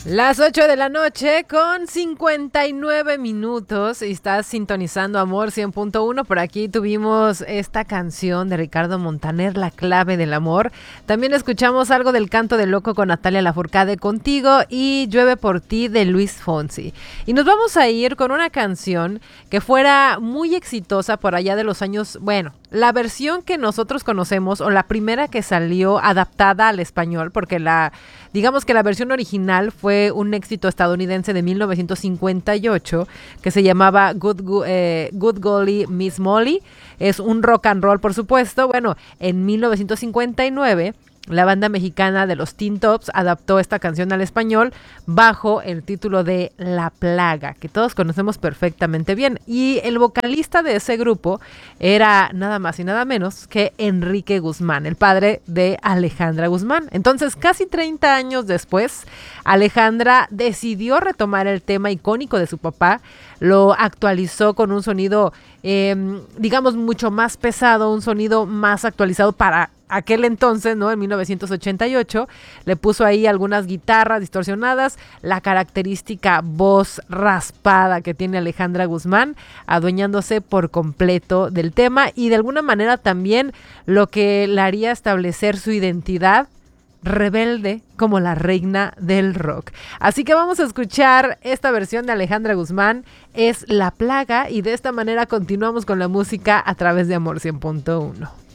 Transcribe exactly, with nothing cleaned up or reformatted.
Las ocho de la noche con cincuenta y nueve minutos y estás sintonizando Amor cien punto uno. Por aquí tuvimos esta canción de Ricardo Montaner, La clave del amor. También escuchamos algo del Canto del Loco con Natalia Lafourcade, Contigo, y Llueve por ti de Luis Fonsi. Y nos vamos a ir con una canción que fuera muy exitosa por allá de los años, bueno, la versión que nosotros conocemos o la primera que salió adaptada al español, porque la, digamos que la versión original fue un éxito estadounidense de mil novecientos cincuenta y ocho que se llamaba Good, Go- eh, Good Golly Miss Molly. Es un rock and roll, por supuesto. Bueno, en mil novecientos cincuenta y nueve la banda mexicana de los Teen Tops adaptó esta canción al español bajo el título de La Plaga, que todos conocemos perfectamente bien. Y el vocalista de ese grupo era nada más y nada menos que Enrique Guzmán, el padre de Alejandra Guzmán. Entonces, casi treinta años después, Alejandra decidió retomar el tema icónico de su papá, lo actualizó con un sonido, eh, digamos, mucho más pesado, un sonido más actualizado para aquel entonces, ¿no? En mil novecientos ochenta y ocho, le puso ahí algunas guitarras distorsionadas, la característica voz raspada que tiene Alejandra Guzmán, adueñándose por completo del tema y de alguna manera también lo que le haría establecer su identidad rebelde como la reina del rock. Así que vamos a escuchar esta versión de Alejandra Guzmán, es La Plaga, y de esta manera continuamos con la música a través de Amor cien punto uno.